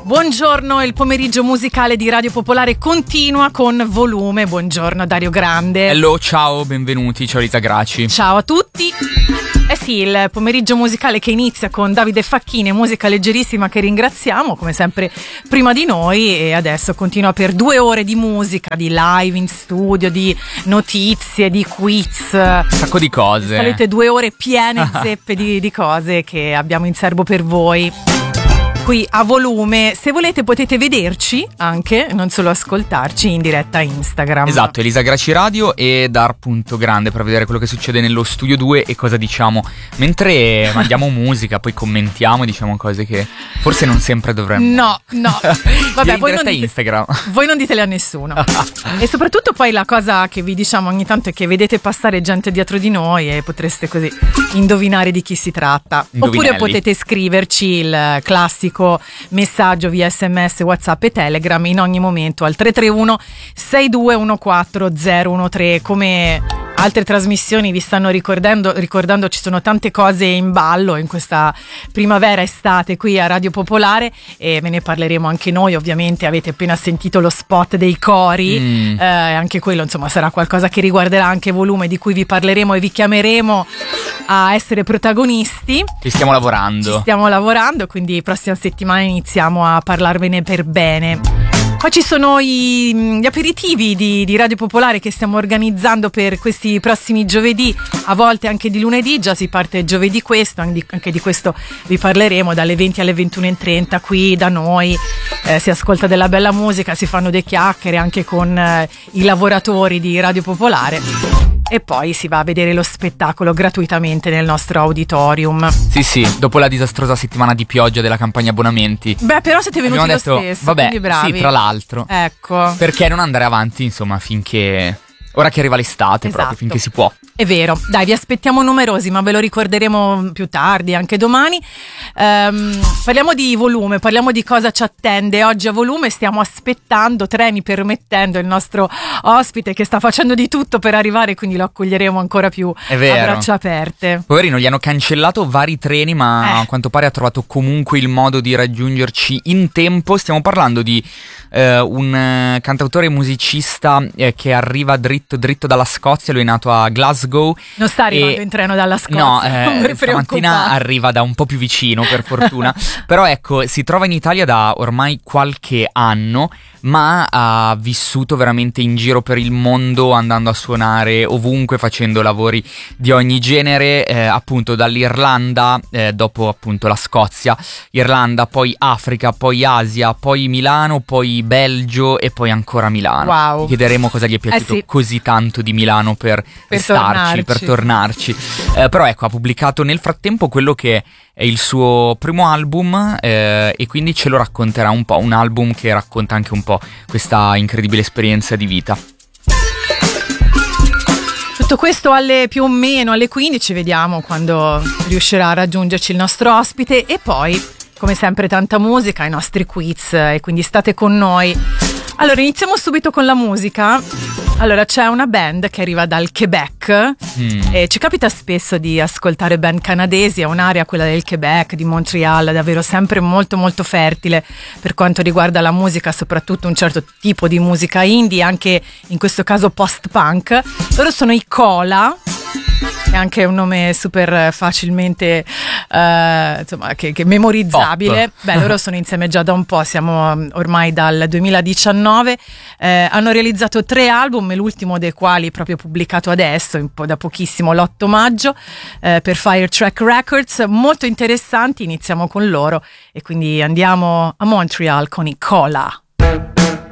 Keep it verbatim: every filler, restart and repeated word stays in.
Buongiorno, il pomeriggio musicale di Radio Popolare continua con volume. Buongiorno Dario Grande. Hello, ciao, benvenuti, ciao Rita Graci. Ciao a tutti. Eh sì, il pomeriggio musicale che inizia con Davide Facchini e musica leggerissima che ringraziamo, come sempre prima di noi, e adesso continua per due ore di musica, di live in studio, di notizie, di quiz. Un sacco di cose. Salite due ore piene zeppe di, di cose che abbiamo in serbo per voi. Qui a volume, se volete potete vederci anche, non solo ascoltarci, in diretta Instagram. Esatto, Elisa Graci Radio e Dar.grande per vedere quello che succede nello studio due e cosa diciamo mentre mandiamo musica, poi commentiamo e diciamo cose che forse non sempre dovremmo. No, no. Vabbè, in voi diretta non dite, Instagram. Voi non ditele a nessuno. E soprattutto poi la cosa che vi diciamo ogni tanto è che vedete passare gente dietro di noi e potreste così indovinare di chi si tratta. Indovinelli. Oppure potete scriverci il classico messaggio via sms, whatsapp e telegram in ogni momento al tre tre uno sei due uno quattro zero uno tre. Come altre trasmissioni vi stanno ricordando, ricordando ci sono tante cose in ballo in questa primavera estate qui a Radio Popolare e ve ne parleremo anche noi. Ovviamente avete appena sentito lo spot dei cori, mm. eh, anche quello insomma sarà qualcosa che riguarderà anche volume, di cui vi parleremo e vi chiameremo a essere protagonisti. Ci stiamo lavorando. Ci stiamo lavorando, quindi prossima settimana iniziamo a parlarvene per bene. Poi ci sono i, gli aperitivi di, di Radio Popolare che stiamo organizzando per questi prossimi giovedì, a volte anche di lunedì, già si parte giovedì questo, anche di questo vi parleremo, dalle venti alle ventuno e trenta qui da noi, eh, si ascolta della bella musica, si fanno due chiacchiere anche con eh, i lavoratori di Radio Popolare. E poi si va a vedere lo spettacolo gratuitamente nel nostro auditorium. Sì, sì, dopo la disastrosa settimana di pioggia della campagna abbonamenti. Beh, però siete venuti abbiamo lo detto, stesso, vabbè, quindi bravi. sì, tra l'altro. Ecco. Perché non andare avanti, insomma, finché... Ora che arriva l'estate, Esatto. proprio, finché si può. È vero, dai, vi aspettiamo numerosi, ma ve lo ricorderemo più tardi, anche domani. Um, parliamo di volume, parliamo di cosa ci attende oggi a volume. Stiamo aspettando, treni permettendo, il nostro ospite che sta facendo di tutto per arrivare, quindi lo accoglieremo ancora più È vero. a braccia aperte. Poverino, gli hanno cancellato vari treni, ma Eh. a quanto pare ha trovato comunque il modo di raggiungerci in tempo. Stiamo parlando di eh, un eh, cantautore e musicista eh, che arriva dritto dritto dalla Scozia. Lui è nato a Glasgow. Non sta arrivando e... in treno dalla Scozia. No, non eh, vi stamattina preoccupate. arriva da un po' più vicino, per fortuna. Però ecco, si trova in Italia da ormai qualche anno, ma ha vissuto veramente in giro per il mondo, andando a suonare ovunque, facendo lavori di ogni genere, eh, appunto dall'Irlanda, eh, dopo appunto la Scozia, Irlanda, poi Africa, poi Asia, poi Milano, poi Belgio e poi ancora Milano. Wow. Gli chiederemo cosa gli è piaciuto Eh sì. così tanto di Milano per, Per starci, tornarci. per tornarci. Eh, però ecco, ha pubblicato nel frattempo quello che è il suo primo album, eh, e quindi ce lo racconterà un po', un album che racconta anche un po' questa incredibile esperienza di vita. Tutto questo alle più o meno alle quindici, vediamo quando riuscirà a raggiungerci il nostro ospite. E poi, come sempre, tanta musica, i nostri quiz, e quindi state con noi. Allora, iniziamo subito con la musica. Allora, c'è una band che arriva dal Quebec, Mm. e ci capita spesso di ascoltare band canadesi. È un'area, quella del Quebec, di Montreal, davvero sempre molto molto fertile per quanto riguarda la musica, soprattutto un certo tipo di musica indie, anche in questo caso post-punk. Loro sono i Cola, è anche un nome super facilmente eh, insomma che, che memorizzabile. Pop. Beh, loro sono insieme già da un po', siamo um, ormai dal duemiladiciannove, eh, hanno realizzato tre album, l'ultimo dei quali proprio pubblicato adesso, un po' da pochissimo, l'otto maggio, eh, per Firetrack Records, molto interessanti. Iniziamo con loro e quindi andiamo a Montreal con i Cola.